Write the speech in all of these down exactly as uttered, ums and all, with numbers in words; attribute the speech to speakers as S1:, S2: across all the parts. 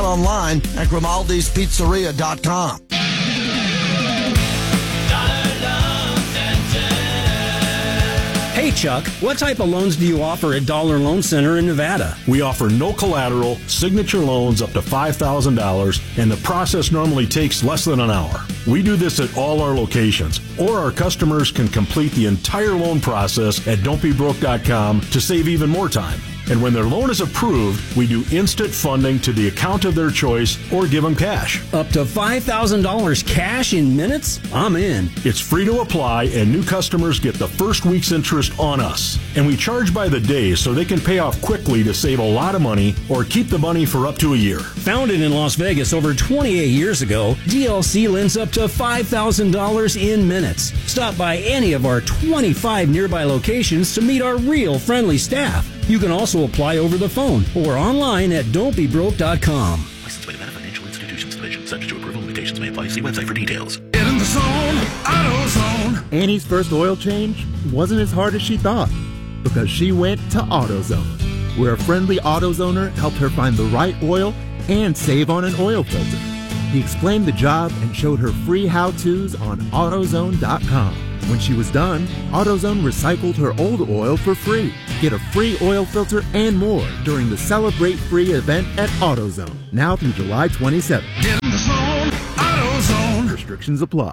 S1: online at grimaldi's pizzeria dot com.
S2: Hey, Chuck, what type of loans do you offer at Dollar Loan Center in Nevada?
S3: We offer no collateral, signature loans up to five thousand dollars, and the process normally takes less than an hour. We do this at all our locations, or our customers can complete the entire loan process at don't be broke dot com to save even more time. And when their loan is approved, we do instant funding to the account of their choice or give them cash.
S2: Up to five thousand dollars cash in minutes? I'm in.
S3: It's free to apply, and new customers get the first week's interest on us. And we charge by the day so they can pay off quickly to save a lot of money or keep the money for up to a year.
S2: Founded in Las Vegas over twenty-eight years ago, D L C lends up to five thousand dollars in minutes. Stop by any of our twenty-five nearby locations to meet our real friendly staff. You can also apply over the phone or online at don't be broke dot com.
S4: Licensed by Nevada Financial Institutions Division. Subject to approval. Limitations may apply. See website for details.
S5: Get in the zone, AutoZone.
S6: Annie's first oil change wasn't as hard as she thought because she went to AutoZone, where a friendly AutoZoner helped her find the right oil and save on an oil filter. He explained the job and showed her free how-tos on AutoZone dot com. When she was done, AutoZone recycled her old oil for free. Get a free oil filter and more during the Celebrate Free event at AutoZone, now through July twenty-seventh.
S5: Get in the zone, AutoZone.
S6: Restrictions apply.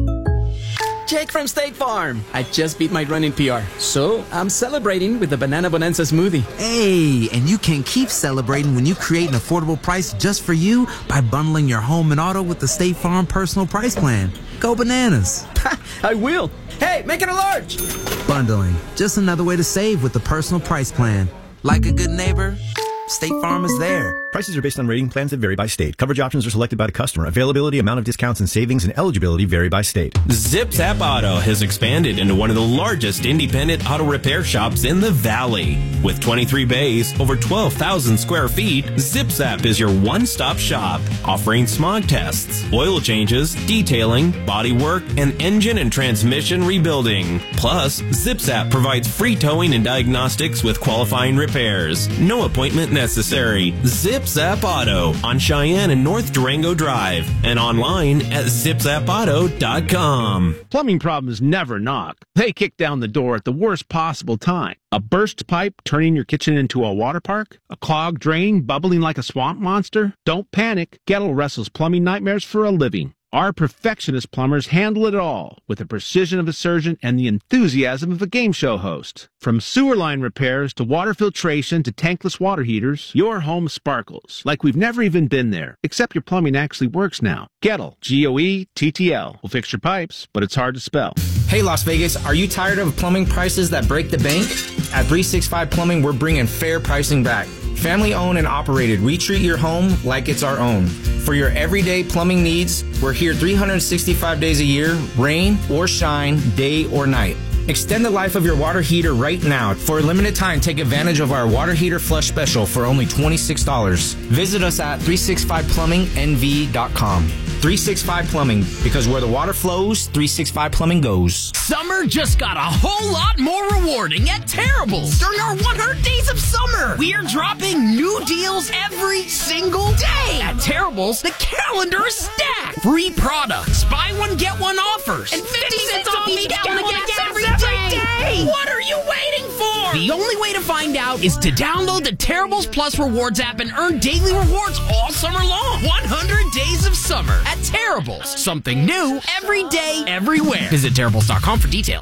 S7: Jake from State Farm. I just beat my running P R, so I'm celebrating with the Banana Bonanza smoothie.
S8: Hey, and you can keep celebrating when you create an affordable price just for you by bundling your home and auto with the State Farm Personal Price Plan. Go bananas.
S7: I will. Hey, make it a large.
S8: Bundling. Just another way to save with the Personal Price Plan. Like a good neighbor, State Farm is there.
S9: Prices are based on rating plans that vary by state. Coverage options are selected by the customer. Availability, amount of discounts and savings, and eligibility vary by state.
S10: ZipZap Auto has expanded into one of the largest independent auto repair shops in the Valley. With twenty-three bays, over twelve thousand square feet, ZipZap is your one-stop shop, offering smog tests, oil changes, detailing, body work, and engine and transmission rebuilding. Plus, ZipZap provides free towing and diagnostics with qualifying repairs. No appointment necessary. ZipZap Auto on Cheyenne and North Durango Drive and online at zip zap auto dot com.
S11: Plumbing problems never knock. They kick down the door at the worst possible time. A burst pipe turning your kitchen into a water park? A clogged drain bubbling like a swamp monster? Don't panic. Gettle wrestles plumbing nightmares for a living. Our perfectionist plumbers handle it all with the precision of a surgeon and the enthusiasm of a game show host. From sewer line repairs to water filtration to tankless water heaters, your home sparkles like we've never even been there, except your plumbing actually works now. Gettle, G O E T T L, will fix your pipes, but it's hard to spell.
S12: Hey Las Vegas, are you tired of plumbing prices that break the bank? At three sixty-five Plumbing, we're bringing fair pricing back. Family owned and operated, we treat your home like it's our own. For your everyday plumbing needs, we're here three hundred sixty-five days a year, rain or shine, day or night. Extend the life of your water heater right now. For a limited time, take advantage of our water heater flush special for only twenty-six dollars. Visit us at three sixty-five plumbing N V dot com. three sixty-five Plumbing, because where the water flows, three sixty-five Plumbing goes.
S13: Summer just got a whole lot more rewarding at Terrible's. During our one hundred days of summer, we are dropping new deals every single day. At Terrible's, the calendar is stacked. Free products, buy one, get one offers, and fifty cents off each gallon of gas every day. day. What are you waiting for? The only way to find out is to download the Terrible's Plus Rewards app and earn daily rewards all summer long. one hundred days of summer at Terrible's. Something new every day, everywhere. Visit Terrible's dot com for detail.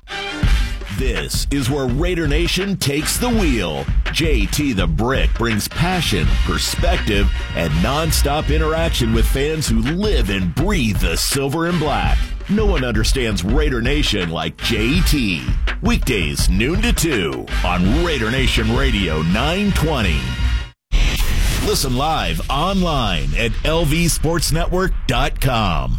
S4: This is where Raider Nation takes the wheel. J T the Brick brings passion, perspective, and nonstop interaction with fans who live and breathe the silver and black. No one understands Raider Nation like J T. Weekdays, noon to two on Raider Nation Radio nine twenty. Listen live online at L V sports network dot com.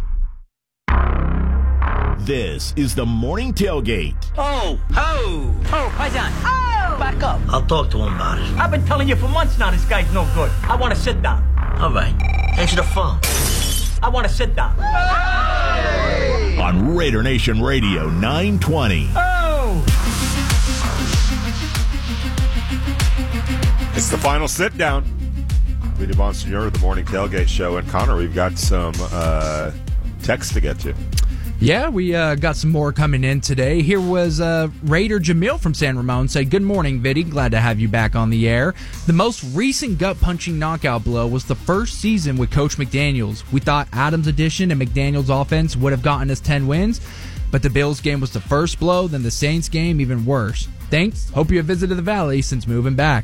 S4: This is the Morning Tailgate.
S14: Oh, oh, oh, Paisan. Oh, back up.
S15: I'll talk to him about it.
S14: I've been telling you for months now this guy's no good. I want to sit down.
S15: All right. Answer the phone.
S14: I want to sit down.
S4: Hey! On Raider Nation Radio nine twenty.
S14: Oh!
S16: It's the final sit down. Vinny Bonsignore, the Morning Tailgate Show. And Connor, we've got some uh, text to get to.
S17: Yeah, we uh, got some more coming in today. Here was uh, Raider Jamil from San Ramon. Said, good morning, Vinny. Glad to have you back on the air. The most recent gut-punching knockout blow was the first season with Coach McDaniels. We thought Adams' addition and McDaniels' offense would have gotten us ten wins, but the Bills game was the first blow, then the Saints game even worse. Thanks. Hope you have visited the Valley since moving back.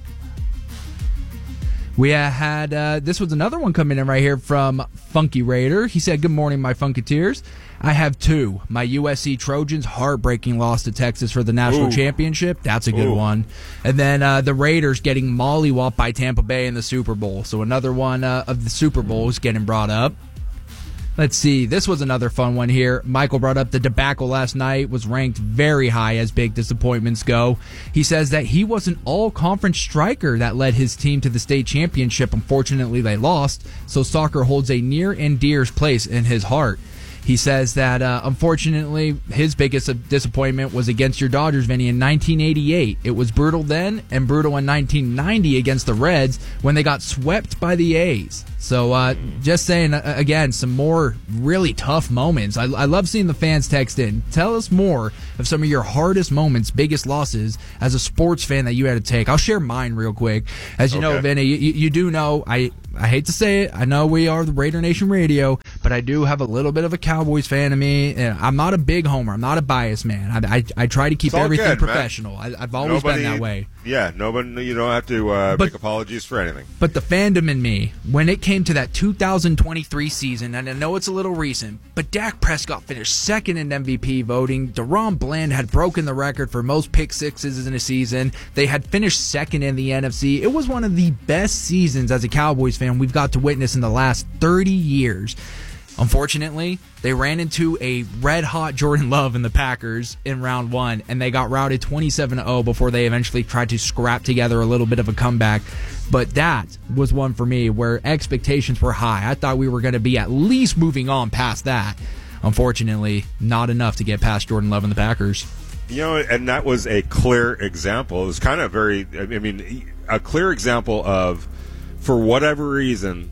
S17: We had, uh, this was another one coming in right here from Funky Raider. He said, good morning, my Funketeers. I have two. My U S C Trojans, heartbreaking loss to Texas for the national
S18: Ooh.
S17: championship. That's a good
S18: Ooh.
S17: one. And then uh, the Raiders getting mollywopped by Tampa Bay in the Super Bowl. So another one uh, of the Super Bowls getting brought up. Let's see. This was another fun one here. Michael brought up the debacle last night, was ranked very high as big disappointments go. He says that he was an all-conference striker that led his team to the state championship. Unfortunately, they lost, so soccer holds a near and dear place in his heart. He says that, uh, unfortunately, his biggest disappointment was against your Dodgers, Vinny, in nineteen eighty-eight. It was brutal then and brutal in nineteen ninety against the Reds when they got swept by the A's. So uh, just saying, uh, again, some more really tough moments. I, I love seeing the fans text in. Tell us more of some of your hardest moments, biggest losses as a sports fan that you had to take. I'll share mine real quick. As you
S16: Okay.
S17: know, Vinny, you, you do know, I, I hate to say it, I know we are the Raider Nation Radio, but I do have a little bit of a Cowboys fan in me. And I'm not a big homer. I'm not a biased man. I, I, I try to keep
S16: It's all
S17: everything
S16: good, man.
S17: professional. I, I've always
S16: Nobody-
S17: been that way.
S16: Yeah, nobody. You don't have to uh,
S17: But-
S16: make apologies for anything.
S17: But the fandom in me, when it came to that two thousand twenty-three season, and I know it's a little recent, but Dak Prescott finished second in M V P voting. DeRon Bland had broken the record for most pick sixes in a season. They had finished second in the N F C. It was one of the best seasons as a Cowboys fan we've got to witness in the last thirty years. Unfortunately, they ran into a red-hot Jordan Love in the Packers in round one, and they got routed twenty-seven to oh before they eventually tried to scrap together a little bit of a comeback. But that was one for me where expectations were high. I thought we were going to be at least moving on past that. Unfortunately, not enough to get past Jordan Love and the Packers.
S16: You know, and that was a clear example. It was kind of very, I mean, a clear example of, for whatever reason,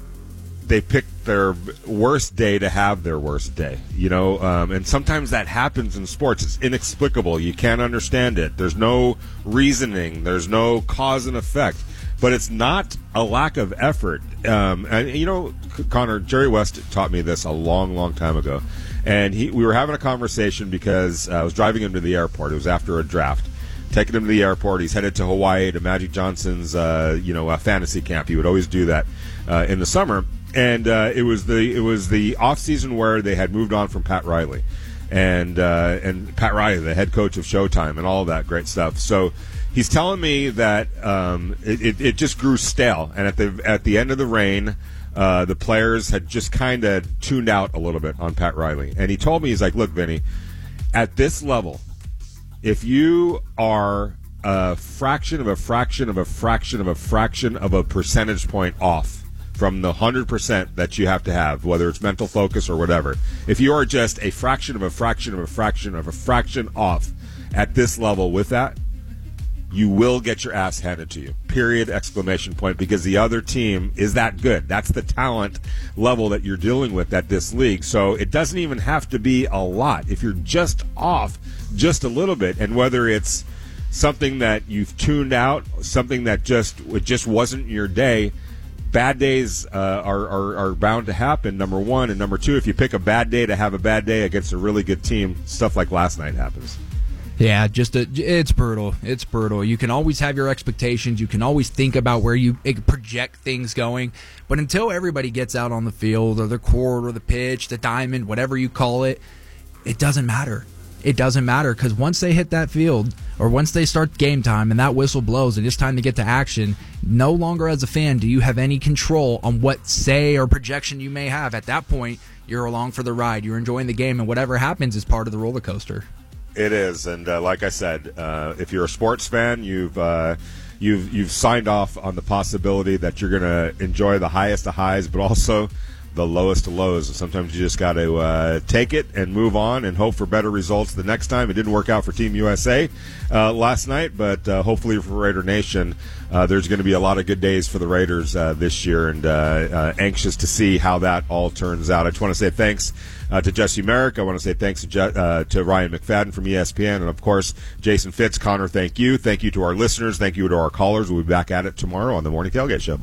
S16: they picked their worst day to have their worst day. You know, um, and sometimes that happens in sports. It's inexplicable. You can't understand it. There's no reasoning. There's no cause and effect. But it's not a lack of effort. Um, and, you know, Connor, Jerry West taught me this a long, long time ago. And he, we were having a conversation because uh, I was driving him to the airport. It was after a draft. Taking him to the airport. He's headed to Hawaii to Magic Johnson's, uh, you know, uh, fantasy camp. He would always do that uh, in the summer. And uh, it was the it was the off season where they had moved on from Pat Riley, and uh, and Pat Riley, the head coach of Showtime, and all of that great stuff. So he's telling me that um, it, it, it just grew stale, and at the at the end of the reign, uh, the players had just kind of tuned out a little bit on Pat Riley. And he told me, he's like, look, Vinny, at this level, if you are a fraction of a fraction of a fraction of a fraction of a percentage point off from the one hundred percent that you have to have, whether it's mental focus or whatever, if you are just a fraction of a fraction of a fraction of a fraction off at this level with that, you will get your ass handed to you. Period, exclamation point, because the other team is that good. That's the talent level that you're dealing with at this league. So it doesn't even have to be a lot. If you're just off just a little bit, and whether it's something that you've tuned out, something that just it just wasn't your day, bad days uh, are, are, are bound to happen, number one. And number two, if you pick a bad day to have a bad day against a really good team, stuff like last night happens.
S17: Yeah, just a, it's brutal. It's brutal. You can always have your expectations. You can always think about where you project things going. But until everybody gets out on the field or the court or the pitch, the diamond, whatever you call it, it doesn't matter. It doesn't matter because once they hit that field or once they start game time and that whistle blows and it's time to get to action, no longer as a fan do you have any control on what say or projection you may have. At that point, you're along for the ride. You're enjoying the game, and whatever happens is part of the roller coaster.
S16: It is, and uh, like I said, uh, if you're a sports fan, you've uh, you've you've signed off on the possibility that you're going to enjoy the highest of highs, but also the lowest of lows. And sometimes you just got to uh, take it and move on and hope for better results the next time. It didn't work out for Team U S A uh, last night, but uh, hopefully for Raider Nation, uh, there's going to be a lot of good days for the Raiders uh, this year, and uh, uh, anxious to see how that all turns out. I just want to say thanks uh, to Jesse Merrick. I want to say thanks to, Je- uh, to Ryan McFadden from E S P N, and of course Jason Fitz. Connor, thank you. Thank you to our listeners. Thank you to our callers. We'll be back at it tomorrow on the Morning Tailgate Show.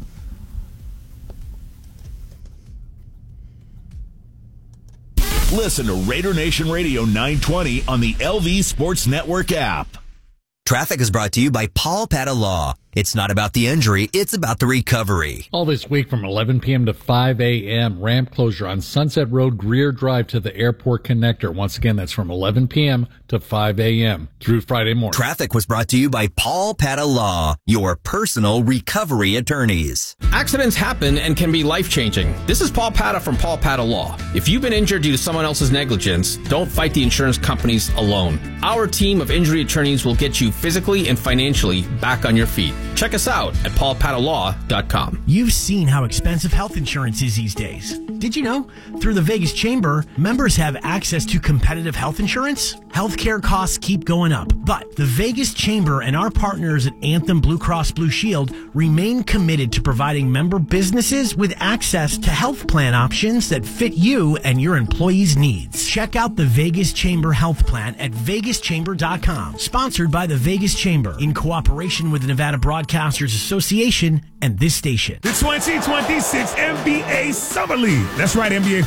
S4: Listen to Raider Nation Radio nine twenty on the L V Sports Network app.
S18: Traffic is brought to you by Paul Pata Law. It's not about the injury, it's about the recovery.
S19: All this week from eleven p.m. to five a.m., ramp closure on Sunset Road, Greer Drive to the airport connector. Once again, that's from eleven p.m. to five a.m. through Friday morning.
S18: Traffic was brought to you by Paul Pata Law, your personal recovery attorneys.
S20: Accidents happen and can be life-changing. This is Paul Pata from Paul Pata Law. If you've been injured due to someone else's negligence, don't fight the insurance companies alone. Our team of injury attorneys will get you physically and financially back on your feet. Check us out at paul pata law dot com.
S21: You've seen how expensive health insurance is these days. Did you know? Through the Vegas Chamber, members have access to competitive health insurance. Healthcare costs keep going up, but the Vegas Chamber and our partners at Anthem Blue Cross Blue Shield remain committed to providing member businesses with access to health plan options that fit you and your employees' needs. Check out the Vegas Chamber Health Plan at vegas chamber dot com. Sponsored by the Vegas Chamber in cooperation with the Nevada Broadcasters Association and this station.
S5: The twenty twenty-six N B A Summer League. That's right, N B A